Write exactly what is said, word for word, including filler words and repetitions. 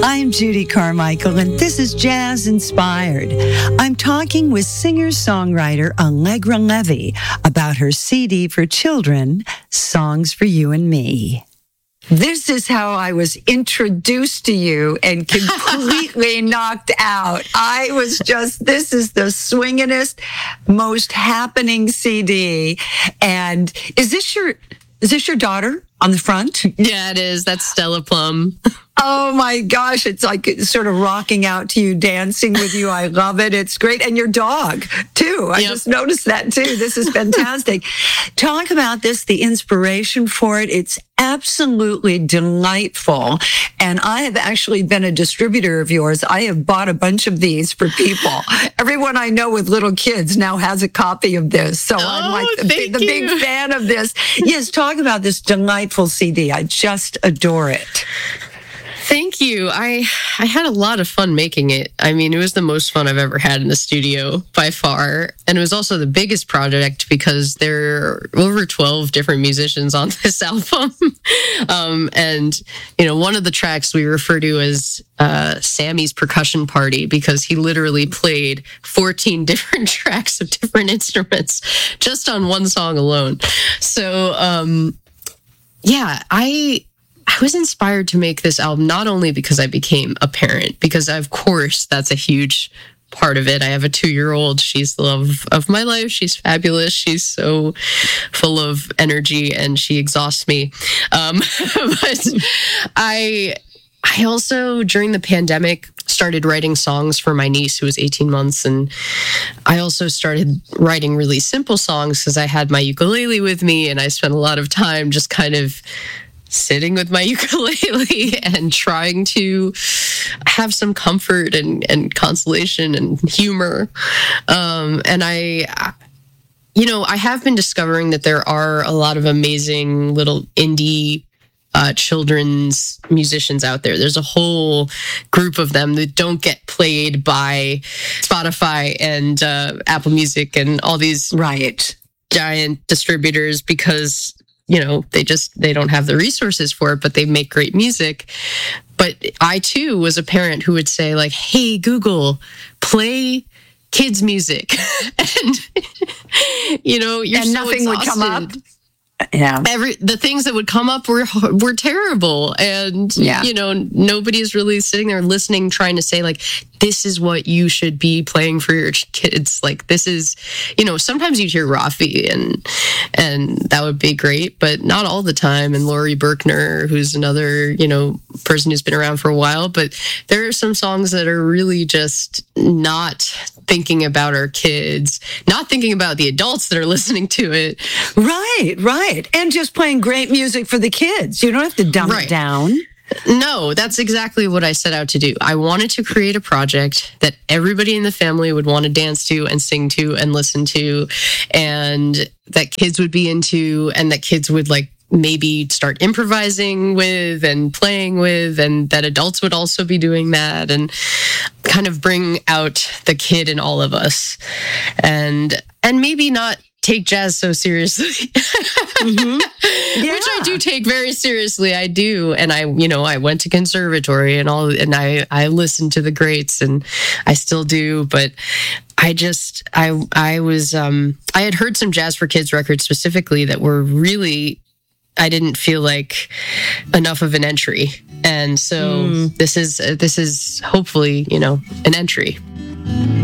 I'm Judy Carmichael, and this is Jazz Inspired. I'm talking with singer-songwriter Allegra Levy about her C D for children, Songs for You and Me. This is how I was introduced to you and completely knocked out. I was just, this is the swinginest, most happening C D. And is this your, is this your daughter on the front? Yeah, it is. That's Stella Plum. Oh my gosh, it's like sort of rocking out to you, dancing with you. I love it. It's great. And your dog, too. I yep. just noticed that, too. This is fantastic. Talk about this, the inspiration for it. It's absolutely delightful. And I have actually been a distributor of yours. I have bought a bunch of these for people. Everyone I know with little kids now has a copy of this. So oh, I'm like the, the big fan of this. Yes, talk about this delightful C D. I just adore it. Thank you. I I had a lot of fun making it. I mean, it was the most fun I've ever had in the studio by far. And it was also the biggest project because there are over twelve different musicians on this album. um, and, you know, one of the tracks we refer to as uh, Sammy's percussion party because he literally played fourteen different tracks of different instruments just on one song alone. So, um, yeah, I... I was inspired to make this album not only because I became a parent, because of course that's a huge part of it. I have a two-year-old. She's the love of my life. She's fabulous. She's so full of energy and she exhausts me. Um, but I, I also, during the pandemic, started writing songs for my niece who was eighteen months. And I also started writing really simple songs because I had my ukulele with me and I spent a lot of time just kind of sitting with my ukulele and trying to have some comfort and, and consolation and humor. Um, and I, you know, I have been discovering that there are a lot of amazing little indie uh, children's musicians out there. There's a whole group of them that don't get played by Spotify and uh, Apple Music and all these right giant distributors because you know, they just, they don't have the resources for it, but they make great music. But I too was a parent who would say like, hey, Google, play kids music. and, you know, you're and so nothing exhausted. would come up. Yeah. Every, the things that would come up were, were terrible. And, yeah. you know, nobody's really sitting there listening, trying to say like, this is what you should be playing for your kids. Like, this is, you know, sometimes you'd hear Rafi and, and that would be great, but not all the time. And Laurie Berkner, who's another, you know, person who's been around for a while, but there are some songs that are really just not thinking about our kids, not thinking about the adults that are listening to it. Right, right. And just playing great music for the kids. You don't have to dumb right. it down. No, that's exactly what I set out to do. I wanted to create a project that everybody in the family would want to dance to and sing to and listen to, and that kids would be into, and that kids would like maybe start improvising with and playing with, and that adults would also be doing that, and kind of bring out the kid in all of us, and and maybe not take jazz so seriously, mm-hmm. yeah. which I do take very seriously. I do. And I, you know, I went to conservatory and all, and I, I listened to the greats and I still do, but I just, I, I was, um, I had heard some Jazz for Kids records specifically that were really, I didn't feel like enough of an entry. And so mm. this is, uh, this is hopefully, you know, an entry.